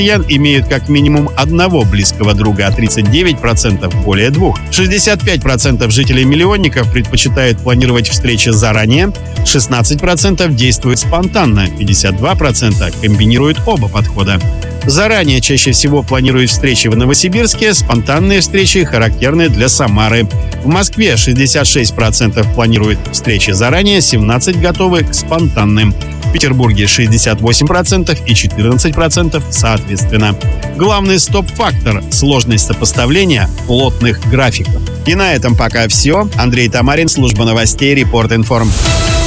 имеют как минимум одного близкого друга, а 39% более двух. 65% жителей-миллионников предпочитают планировать встречи заранее, 16% действуют спонтанно, 52% комбинируют оба подхода. Заранее чаще всего планируют встречи в Новосибирске, спонтанные встречи характерны для Самары. В Москве 66% планируют встречи заранее, 17% готовы к спонтанным. В Петербурге 68% и 14% соответственно. Главный стоп-фактор – сложность сопоставления плотных графиков. И на этом пока все. Андрей Тамарин, служба новостей, Репорт Информ.